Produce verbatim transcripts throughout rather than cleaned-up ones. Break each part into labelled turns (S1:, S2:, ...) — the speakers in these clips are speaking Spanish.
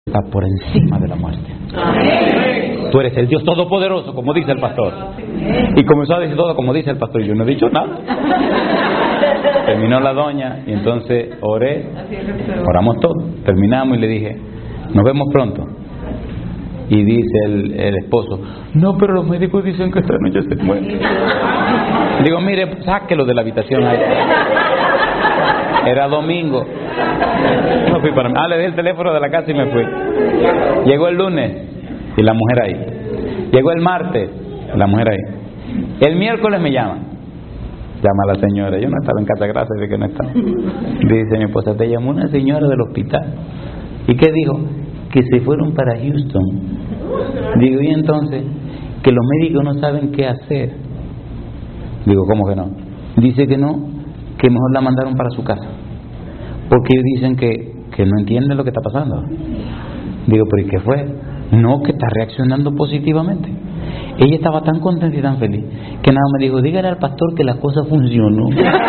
S1: está por encima de la muerte. Amén. Tú eres el Dios todopoderoso, como dice el pastor. Y comenzó a decir todo como dice el pastor. Yo no he dicho nada. Terminó la doña y entonces oré, oramos todos, terminamos y le dije, nos vemos pronto. Y dice el, el esposo, no, pero los médicos dicen que esta noche se muere. Digo, mire, sáquelo de la habitación ahí. Era domingo. No fui para mí. Ah, le di el teléfono de la casa y me fui. Llegó el lunes y la mujer ahí. Llegó el martes, la mujer ahí. El miércoles me llama. Llama a la señora. Yo no estaba en casa, gracias de que no estaba. Dice mi esposa, te llamó una señora del hospital. ¿Y qué dijo? Que se fueron para Houston. Digo, y entonces, que los médicos no saben qué hacer. Digo, ¿cómo que no? Dice que no, que mejor la mandaron para su casa. Porque ellos dicen que, que no entienden lo que está pasando. Digo, ¿pero y qué fue? No, que está reaccionando positivamente. Ella estaba tan contenta y tan feliz que nada me dijo, dígale al pastor que la cosa funcionó.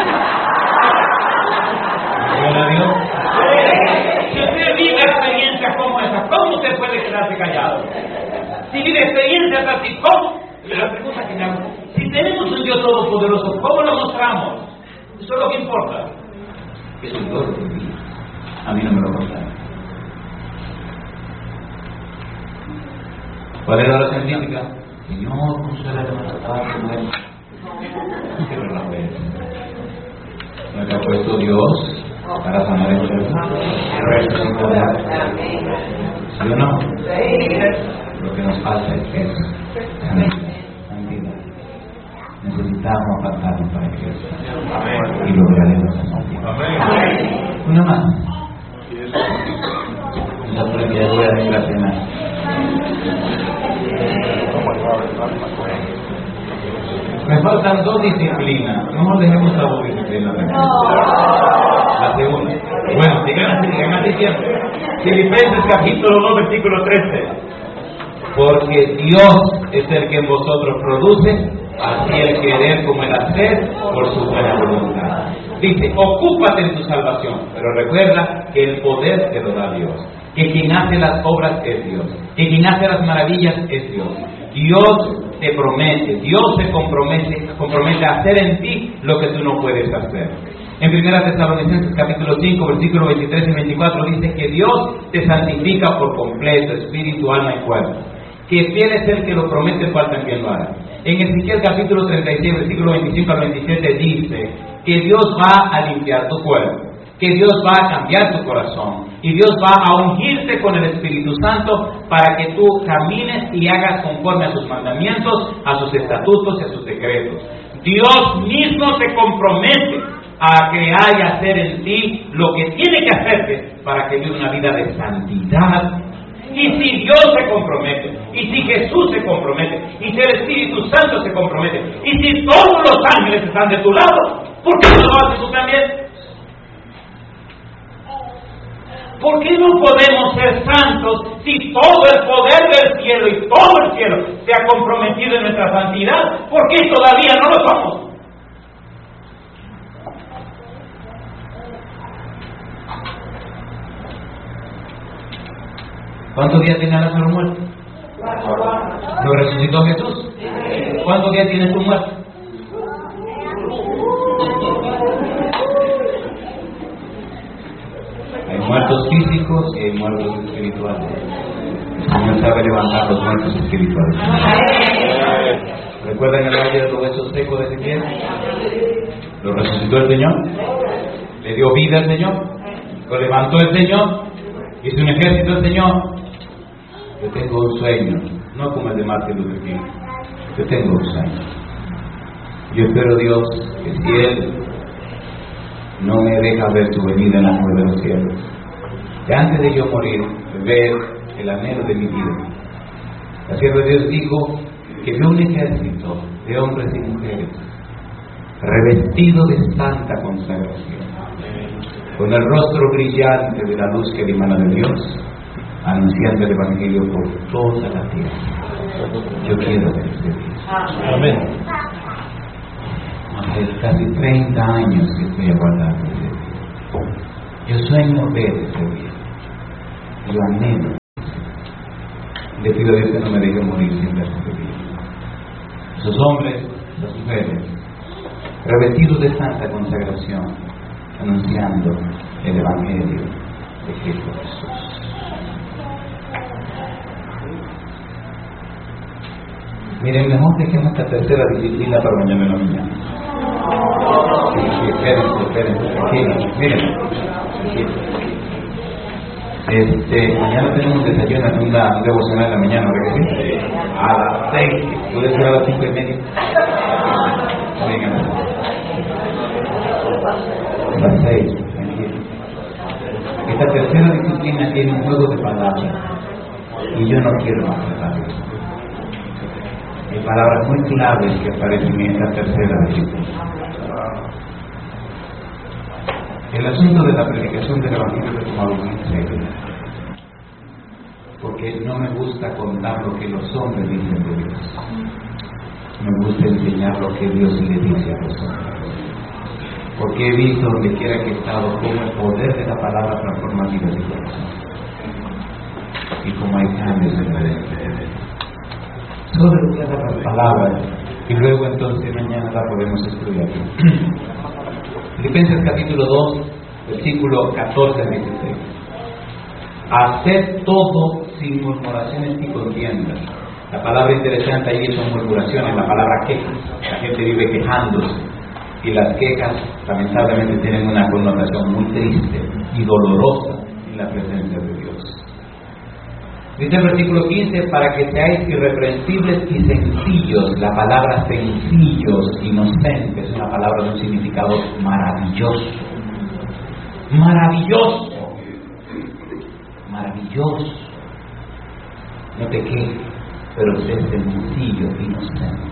S2: Si usted vive experiencias como esas, ¿cómo usted puede quedarse callado? Si vive experiencias así, ¿cómo? La pregunta que me hago, si tenemos un Dios todopoderoso, ¿cómo lo mostramos? Eso es lo que importa. Es un Dios de mí. A mí no me lo contaron. ¿Cuál es la oración típica? Señor, consuela de nuestra paz, muerte. Pero la fe. ¿No te ha puesto Dios para sanar enfermos? ¿Sí o no? Lo que nos falta es eso. Santidad. Necesitamos apartarnos para Cristo. Y lograremos la santidad. Una más. Una propia voy a declarar. Me faltan dos disciplinas. No nos dejemos a dos disciplinas. La segunda. Bueno, sigan así, sigan así siempre. Filipenses capítulo dos, versículo trece. Porque Dios es el que en vosotros produce, así el querer como el hacer, por su buena voluntad. Dice, ocúpate en tu salvación, pero recuerda que el poder te lo da Dios. Que quien hace las obras es Dios. Que quien hace las maravillas es Dios. Dios te promete, Dios se compromete, compromete a hacer en ti lo que tú no puedes hacer. En primera Tesalonicenses capítulo cinco, versículos veintitrés y veinticuatro dice que Dios te santifica por completo, espíritu, alma y cuerpo. Que fiel es el que lo promete, el cual también lo hará. En Ezequiel capítulo treinta y seis, versículo veinticinco al veintisiete dice que Dios va a limpiar tu cuerpo, que Dios va a cambiar tu corazón y Dios va a ungirte con el Espíritu Santo para que tú camines y hagas conforme a sus mandamientos, a sus estatutos y a sus decretos. Dios mismo se compromete a crear y hacer en ti lo que tiene que hacerte para que vivas una vida de santidad. Y si Dios se compromete, y si Jesús se compromete, y si el Espíritu Santo se compromete, y si todos los ángeles están de tu lado, ¿por qué no lo haces tú también? ¿Por qué no podemos ser santos si todo el poder del cielo y todo el cielo se ha comprometido en nuestra santidad? ¿Por qué todavía no lo somos? ¿Cuántos días tiene Lázaro muerto? ¿Lo resucitó Jesús? ¿Cuántos días tienes tú muerto? Hay muertos físicos y hay muertos espirituales. El Señor sabe levantar los muertos espirituales. ¿Recuerdan el valle de los huesos secos de Ezequiel? ¿Lo resucitó el Señor? ¿Le dio vida al Señor? ¿Lo levantó el Señor? ¿Hizo un ejército el Señor? Yo tengo un sueño, no como el de Martin Luther King. Yo tengo un sueño. Yo espero, Dios, que si Él no me deja ver su venida en la nube de los cielos, que antes de yo morir, ver el anhelo de mi vida. La sierva de Dios dijo que vio un ejército de hombres y mujeres revestido de santa consagración, con el rostro brillante de la luz que emana de Dios, anunciando el Evangelio por toda la tierra. Yo quiero ver este día. Amén. Hace casi treinta años que estoy aguardando ese día. Yo sueño ver ese día. Yo anhelo Le pido a Dios que no me deje morir sin ver su vida. Esos hombres, las mujeres, revestidos de santa consagración, anunciando el Evangelio de Cristo Jesús. Miren, mejor dejemos esta tercera disciplina para mañana en la mañana. Sí, sí, espérense, espérense, tranquilos. Miren, este, mañana tenemos un desayuno, una, un devocional en la mañana, ¿verdad que sí? A las seis, puede ser a las cinco y media. Vengan, a las seis, tranquilos. Esta tercera disciplina tiene un juego de palabras y yo no quiero más palabras. Hay palabras muy claves que aparecen en esta tercera disciplina. El asunto de la predicación del Evangelio es tomado muy en serio, porque no me gusta contar lo que los hombres dicen de Dios. Me gusta enseñar lo que Dios le dice a los hombres, porque he visto donde quiera que he estado cómo el poder de la palabra transforma vidas y corazones, y cómo hay cambios en la vida. Solo queda las palabras y luego entonces mañana la podemos estudiar. Filipenses capítulo dos, versículo catorce al dieciséis. Haced todo sin murmuraciones y contiendas. La palabra interesante ahí son murmuraciones, la palabra quejas. La gente vive quejándose y las quejas lamentablemente tienen una connotación muy triste y dolorosa en la presencia de Dios. Dice el versículo quince, para que seáis irreprensibles y sencillos. La palabra sencillos, inocentes, es una palabra de un significado maravilloso. Maravilloso. Maravilloso. No te quejes, pero sé sencillo, inocente.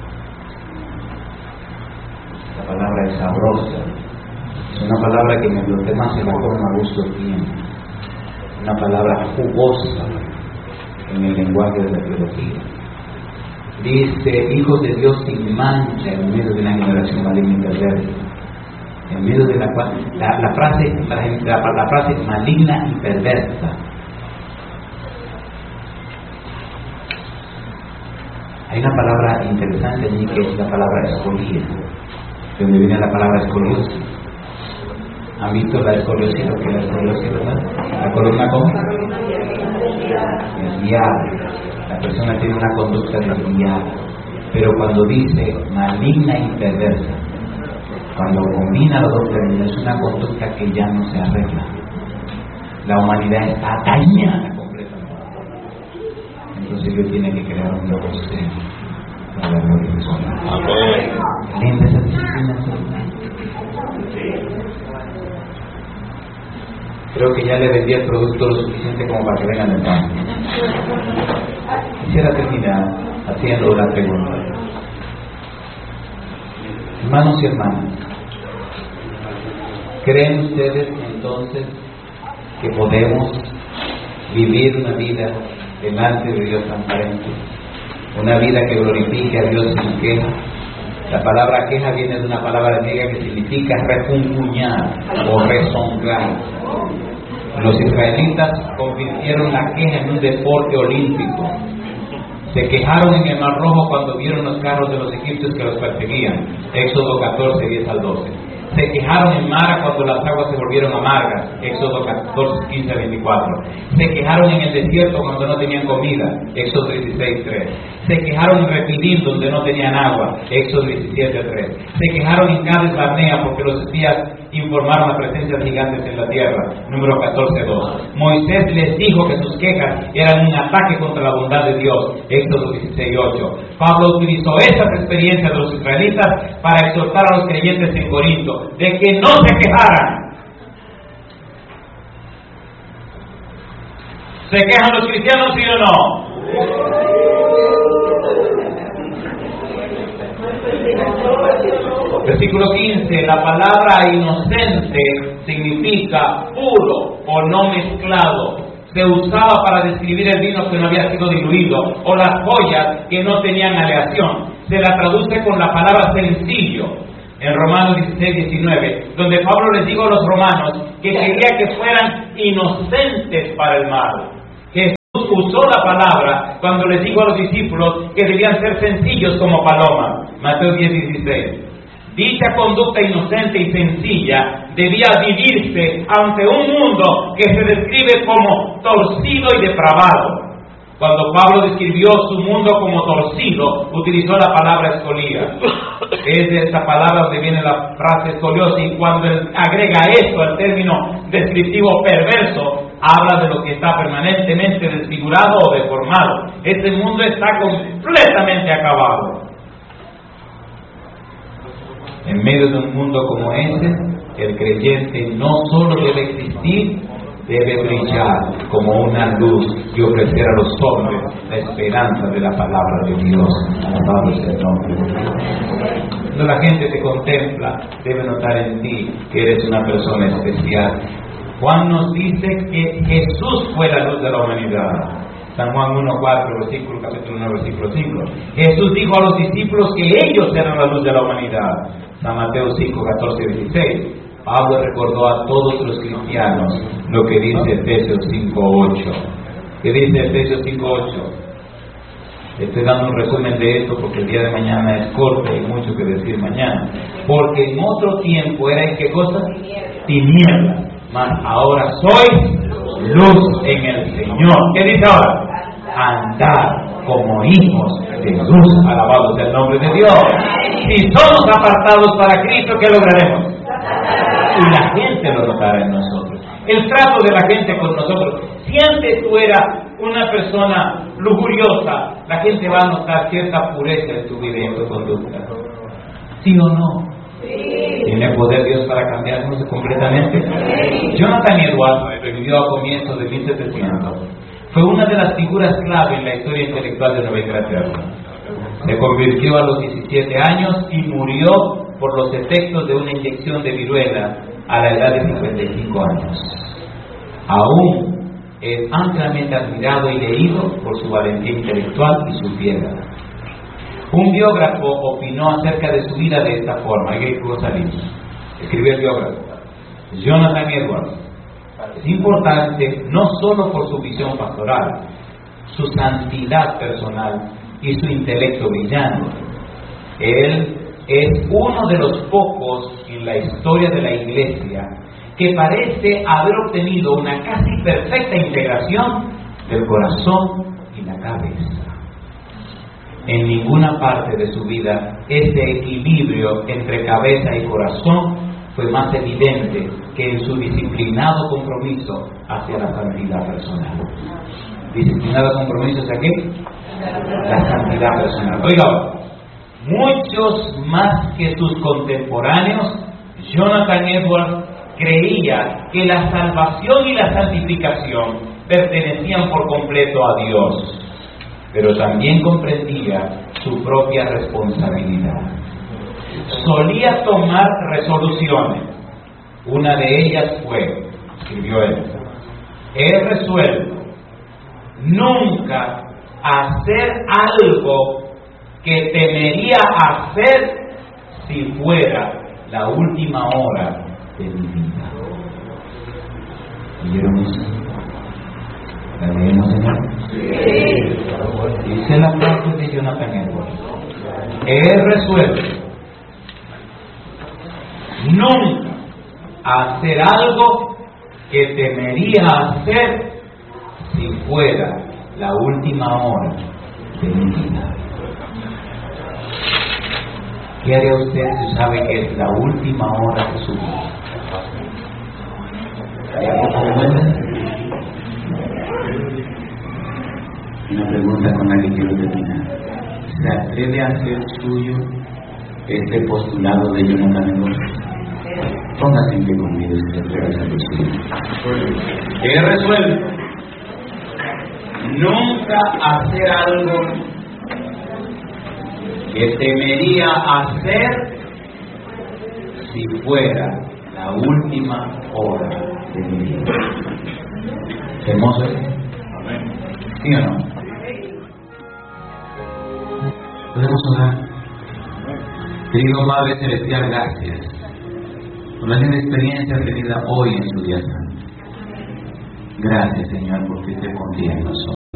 S2: La palabra es sabrosa. Es una palabra que mientras los demás se la comen a gusto tiene. Una palabra jugosa en el lenguaje de la teología. Dice, hijos de Dios sin mancha en medio de una generación maligna y perversa. En medio de la cual, la, la frase, la, la, la frase maligna y perversa. Hay una palabra interesante allí que es la palabra escolía, de donde viene la palabra escoliosis. ¿Han visto la escoliosis? Lo que es la escoliosis, ¿verdad? La columna ¿cómo? Desviada. La persona tiene una conducta desviada. Pero cuando dice maligna y perversa, cuando combina los dos términos, es una conducta que ya no se arregla. La humanidad está dañada completamente. Entonces Dios tiene que crear un nuevo ser para la gloria de su nombre. Linda esa disciplina. Creo que ya le vendí el producto lo suficiente como para que vengan del banco. Quisiera terminar haciendo una pregunta. Hermanos y hermanas, ¿creen ustedes entonces que podemos vivir una vida delante de Dios transparente? Una vida que glorifique a Dios sin queja. La palabra queja viene de una palabra griega que significa refunfuñar o rezongar. Los israelitas convirtieron la queja en un deporte olímpico. Se quejaron en el Mar Rojo cuando vieron los carros de los egipcios que los perseguían. Éxodo catorce, diez al doce. Se quejaron en Mara cuando las aguas se volvieron amargas. Éxodo catorce, quince a veinticuatro. Se quejaron en el desierto cuando no tenían comida. Éxodo dieciséis, tres. Se quejaron en Refidim donde no tenían agua. Éxodo diecisiete, tres. Se quejaron en Cades Barnea porque los espías informaron la presencia de gigantes en la tierra. Número catorce, dos. Moisés les dijo que sus quejas eran un ataque contra la bondad de Dios. Éxodo dieciséis, ocho. Pablo utilizó esas experiencias de los israelitas para exhortar a los creyentes en Corinto de que no se quejaran. ¿Se quejan los cristianos, sí o no? Versículo quince, la palabra inocente significa puro o no mezclado. Se usaba para describir el vino que no había sido diluido o las joyas que no tenían aleación. Se la traduce con la palabra sencillo en Romanos dieciséis, diecinueve, donde Pablo les dijo a los romanos que quería que fueran inocentes para el mal, que usó la palabra cuando les dijo a los discípulos que debían ser sencillos como palomas. Mateo diez dieciséis. Dicha conducta inocente y sencilla debía vivirse ante un mundo que se describe como torcido y depravado. Cuando Pablo describió su mundo como torcido, utilizó la palabra escolía. Es de esta palabra donde viene la frase escoliosis, y cuando él agrega esto al término descriptivo perverso, habla de lo que está permanentemente desfigurado o deformado. Este mundo está completamente acabado. En medio de un mundo como este, el creyente no solo debe existir, debe brillar como una luz y ofrecer a los hombres la esperanza de la palabra de Dios. Alabado sea el nombre de Dios. Cuando la gente te contempla, debe notar en ti que eres una persona especial. Juan nos dice que Jesús fue la luz de la humanidad. San Juan uno cuatro, versículo, capítulo uno, versículo cinco. Jesús dijo a los discípulos que ellos eran la luz de la humanidad. San Mateo cinco, catorce y dieciséis. Pablo recordó a todos los cristianos lo que dice Efesios cinco ocho. ¿Qué dice Efesios cinco ocho? Estoy dando un resumen de esto porque el día de mañana es corto y hay mucho que decir mañana. Porque en otro tiempo era en qué cosa? Tinieblas. Mas ahora sois luz en el Señor. ¿Qué dice ahora? Andar como hijos de luz. Alabado sea el nombre de Dios. Si somos apartados para Cristo, ¿qué lograremos? Y la gente lo notará en nosotros. El trato de la gente con nosotros. Si antes tú eras una persona lujuriosa, la gente va a notar cierta pureza en tu vida y en tu conducta. ¿Sí o no? Sí. ¿Tiene poder Dios para cambiarnos completamente? Sí. Jonathan Edwards, que vivió a comienzos de mil setecientos, fue una de las figuras clave en la historia intelectual de Nueva Inglaterra. Se convirtió a los diecisiete años y murió por los efectos de una inyección de viruela a la edad de cincuenta y cinco años. Aún es ampliamente admirado y leído por su valentía intelectual y su piedad. Un biógrafo opinó acerca de su vida de esta forma. Gabe Rosalini escribió el biógrafo. Jonathan Edwards es importante no solo por su visión pastoral, su santidad personal y su intelecto brillante. Él es uno de los pocos en la historia de la Iglesia que parece haber obtenido una casi perfecta integración del corazón y la cabeza. En ninguna parte de su vida este equilibrio entre cabeza y corazón fue más evidente que en su disciplinado compromiso hacia la santidad personal. ¿Disciplinado compromiso hacia qué? La santidad personal. Oiga, muchos más que sus contemporáneos, Jonathan Edwards creía que la salvación y la santificación pertenecían por completo a Dios, pero también comprendía su propia responsabilidad. Solía tomar resoluciones. Una de ellas fue, escribió él, he resuelto nunca hacer algo que temería hacer si fuera la última hora de mi vida. ¿Oyeron eso? ¿La leemos, Señor? Sí. Dice la frase de Jonathan Edwards. He resuelto nunca hacer algo que temería hacer si fuera la última hora de mi vida. ¿Qué haría usted si sabe que es la última hora de su vida? Una pregunta con la que quiero terminar. ¿Se atreve a hacer suyo este postulado de Jonathan Edwards? Póngase en pie conmigo y se atreve a hacer suyo. He resuelto nunca hacer algo que temería hacer si fuera la última hora de mi vida. ¿Hermoso es? ¿Sí o no? Podemos orar. Querido Padre Celestial, gracias por la linda experiencia tenida hoy en su día santo. Gracias, Señor, porque te confía en nosotros.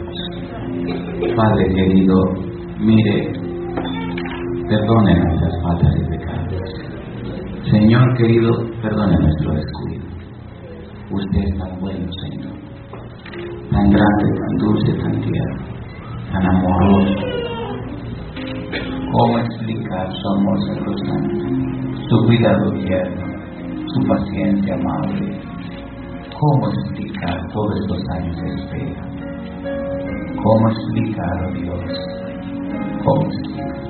S1: Padre querido, mire, perdone nuestras faltas y pecados. Señor querido, perdone nuestro descuido. Usted es tan bueno, Señor, tan grande, tan dulce, tan tierno, tan amoroso. ¿Cómo explicar su amor sacrosanto, su cuidado tierno, su paciencia amable? ¿Cómo explicar todos estos años de espera? ¿Cómo explicar, oh Dios? ¿Cómo explicar?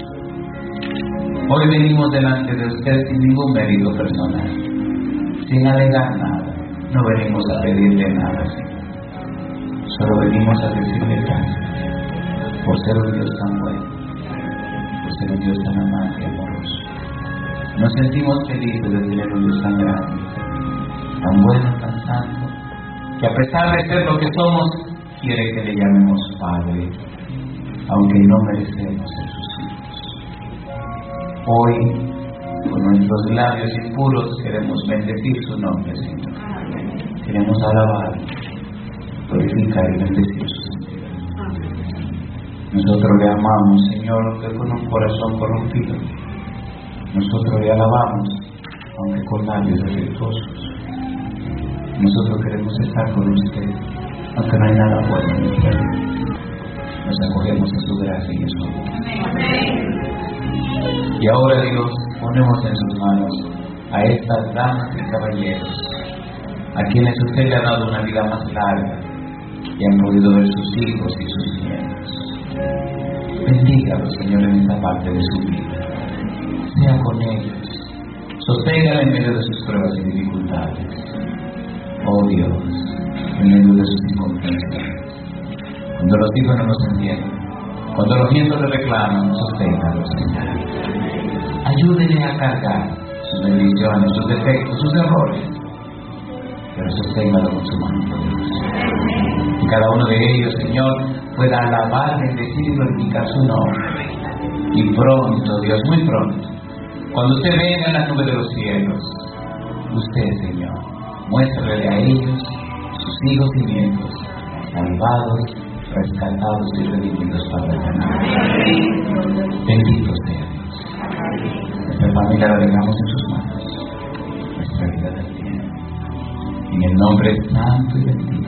S1: Hoy venimos delante de usted sin ningún mérito personal, sin alegar nada. No venimos a pedirle nada, Señor. Solo venimos a decirle gracias por ser un Dios tan bueno, por ser un Dios tan amante y amoroso. Nos sentimos felices de tener un Dios tan grande, tan bueno, tan santo, que a pesar de ser lo que somos, quiere que le llamemos Padre, aunque no merecemos ser sus hijos. Hoy, con nuestros labios impuros, queremos bendecir su nombre, Señor. Queremos alabar, glorificar y bendecir su nombre. Nosotros le amamos, Señor, aunque con un corazón corrompido. Nosotros le alabamos, aunque con labios defectuosos. Nosotros queremos estar con usted, aunque no hay nada bueno en nuestra vida. Nos acogemos a su gracia y a su amor. Y ahora, Dios, ponemos en sus manos a estas damas y caballeros, a quienes usted le ha dado una vida más larga y han podido ver sus hijos y sus nietos. Bendígalos, Señor, en esta parte de su vida. Sea con ellos. Sosténgala en medio de sus pruebas y dificultades. Oh Dios, en medio de sus incomprensiones. Cuando los hijos no nos entienden, cuando los nietos le reclaman, sosténgalos, Señor. Ayúdenle a cargar sus bendiciones, sus defectos, sus errores, pero sosténgalo con su mano poderosa. Que cada uno de ellos, Señor, pueda alabar, bendecir y glorificar su nombre. Y pronto, Dios, muy pronto, cuando usted venga en la nube de los cielos, usted, Señor, muéstrele a ellos, sus hijos y nietos, salvados, rescatados y redimidos para el Señor. Bendito sea Dios. Nuestra familia la dejamos en sus manos, nuestra vida también. En el nombre santo y bendito